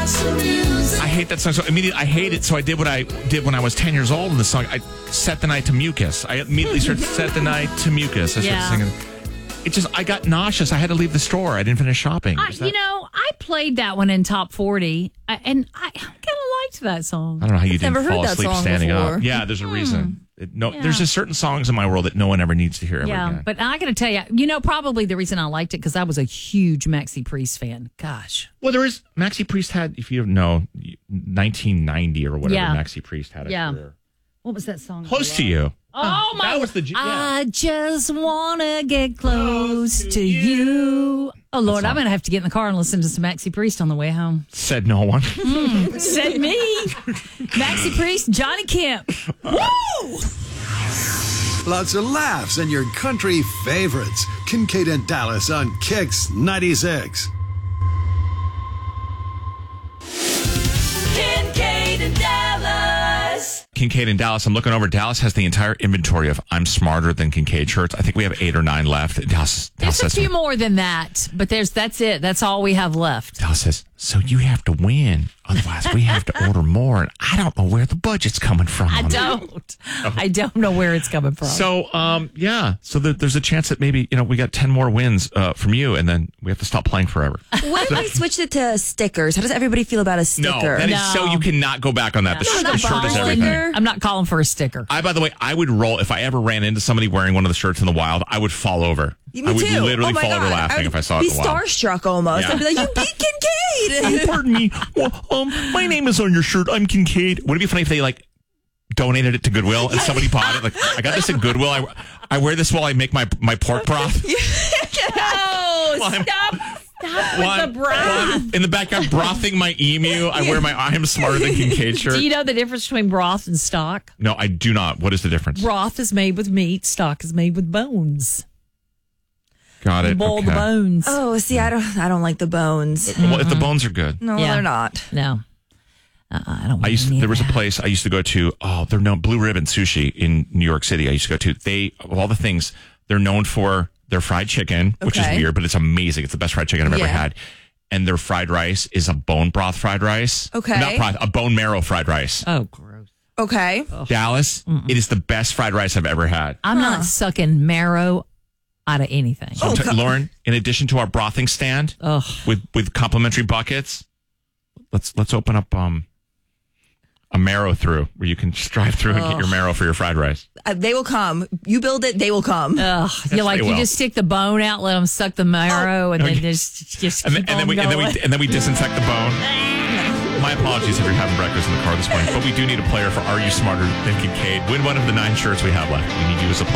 I hate that song. So immediately, I hate it. So I did what I did when I was 10 years old in the song. I set the night to Mucus. I immediately started set the night to Mucus. I started singing. It just, I got nauseous. I had to leave the store. I didn't finish shopping. I played that one in Top 40, and I kind of liked that song. I don't know how you didn't never fall heard that asleep song standing before. up. Yeah, there's a reason. There's just certain songs in my world that no one ever needs to hear ever again. But I got to tell you, probably the reason I liked it because I was a huge Maxi Priest fan. Gosh. Well, there is, Maxi Priest had, if you know, 1990 or whatever, Maxi Priest had a career. What was that song? Close to You. Oh, my. That was the... I just want to get close to you. Oh, Lord, I'm going to have to get in the car and listen to some Maxi Priest on the way home. Said no one. Said me. Maxi Priest, Johnny Kemp. Woo! Lots of laughs and your country favorites. Kincaid and Dallas on Kix 96. Kincaid and Dallas. Kincaid and Dallas. I'm looking over. Dallas has the entire inventory of I'm Smarter Than Kincaid shirts. I think we have 8 or 9 left. Dallas There's a says, few more than that, but that's it. That's all we have left. Dallas says, so you have to win. Otherwise, we have to order more. And I don't know where the budget's coming from. I don't know where it's coming from. So, So there's a chance that maybe, we got 10 more wins from you, and then we have to stop playing forever. What if we switched it to stickers? How does everybody feel about a sticker? No, that is so you cannot go back on that. The shirt is everything. I'm not calling for a sticker. By the way, I would roll if I ever ran into somebody wearing one of the shirts in the wild. I would fall over. Me I would too. literally Oh my fall over God. laughing if I saw it be in the wild. starstruck almost. Yeah. I'd be like, you beat Kincaid. Pardon me. Well, my name is on your shirt. I'm Kincaid. Wouldn't it be funny if they donated it to Goodwill and somebody bought it? I got this at Goodwill. I wear this while I make my pork broth. No, stop with the broth. In the backyard, brothing my emu. I wear my I'm Smarter Than Kincaid shirt. Do you know the difference between broth and stock? No, I do not. What is the difference? Broth is made with meat. Stock is made with bones. Got it. You boil the bones. Oh, see, I don't like the bones. Well, if the bones are good. No, they're not. No. I don't want There was a place I used to go to. Oh, they're known Blue Ribbon Sushi in New York City. I used to go to. They, of all the things, they're known for their fried chicken, which is weird, but it's amazing. It's the best fried chicken I've ever had. And their fried rice is a bone broth fried rice. Okay. Not broth, a bone marrow fried rice. Oh, gross. Okay. Dallas, it is the best fried rice I've ever had. I'm not sucking marrow out of anything. So Lauren, in addition to our brothing stand with complimentary buckets, let's open up a marrow through where you can just drive through and get your marrow for your fried rice. They will come. You build it, they will come. You just stick the bone out, let them suck the marrow, and then just and then we disinfect the bone. My apologies if you're having breakfast in the car this morning, but we do need a player for Are You Smarter Than Kincaid? Win one of the 9 shirts we have left. We need you as a player.